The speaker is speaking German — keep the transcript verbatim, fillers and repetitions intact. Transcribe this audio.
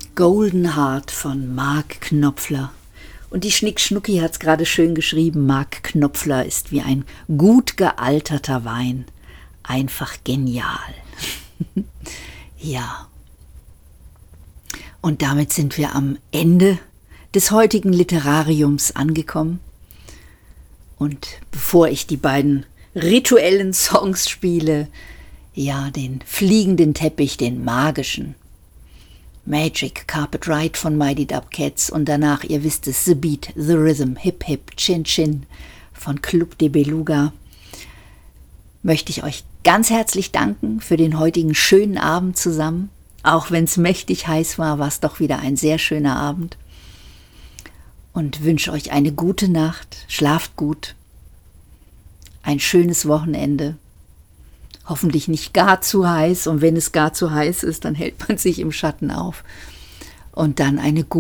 Golden Heart von Mark Knopfler. Und die Schnick-Schnucki hat es gerade schön geschrieben. Mark Knopfler ist wie ein gut gealterter Wein. Einfach genial. Ja. Und damit sind wir am Ende des heutigen Literariums angekommen. Und bevor ich die beiden rituellen Songs spiele, ja, den fliegenden Teppich, den magischen Magic Carpet Ride von Mighty Dub Cats und danach, ihr wisst es, The Beat, The Rhythm, Hip Hip, Chin Chin von Club de Beluga, möchte ich euch ganz herzlich danken für den heutigen schönen Abend zusammen. Auch wenn es mächtig heiß war, war es doch wieder ein sehr schöner Abend. Und wünsche euch eine gute Nacht, schlaft gut, ein schönes Wochenende. Hoffentlich nicht gar zu heiß, und wenn es gar zu heiß ist, dann hält man sich im Schatten auf. Und dann eine gute